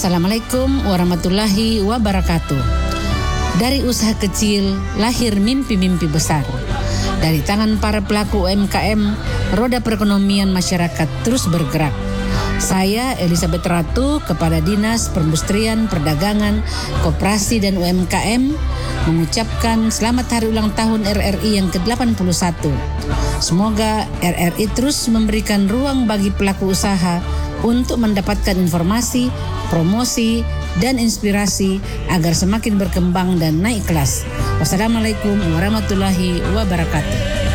Assalamualaikum warahmatullahi wabarakatuh. Dari usaha kecil lahir mimpi-mimpi besar. Dari tangan para pelaku UMKM, roda perekonomian masyarakat terus bergerak. Saya Elizabeth Ratu, Kepala Dinas Perindustrian, Perdagangan, Koperasi dan UMKM, mengucapkan selamat hari ulang tahun RRI yang ke-81. Semoga RRI terus memberikan ruang bagi pelaku usaha untuk mendapatkan informasi, promosi, dan inspirasi agar semakin berkembang dan naik kelas. Wassalamualaikum warahmatullahi wabarakatuh.